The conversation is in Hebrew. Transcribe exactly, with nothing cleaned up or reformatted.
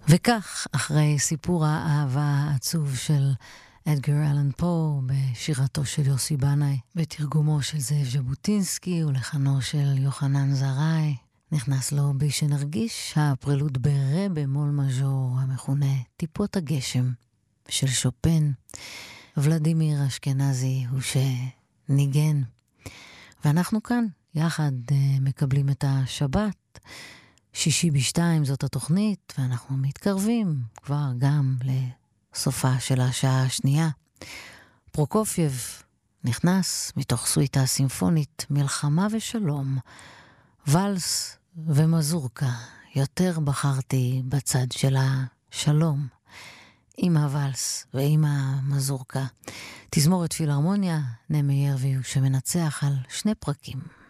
וכך, אחרי סיפור האהבה העצוב של אדגר אלן פה, בשירתו של יוסי בנאי, בתרגומו של זאב ז'בוטינסקי ולחנו של יוחנן זרעי, נכנס לו בי שנרגיש הפרלוד ברה במול מז'ור המכונה טיפות הגשם של שופן. ולדימיר אשכנזי הוא שניגן. ואנחנו כאן יחד מקבלים את השבת. שישי בשתיים זאת התוכנית, ואנחנו מתקרבים כבר גם לסופה של השעה השנייה. פרוקופייב נכנס מתוך סוויטה סימפונית מלחמה ושלום, ולס ומזורקה. יותר בחרתי בצד של השלום, עם הוולס ועם המזורקה. תזמורת פילהרמוניה, נמי ירביו שמנצח על שני פרקים.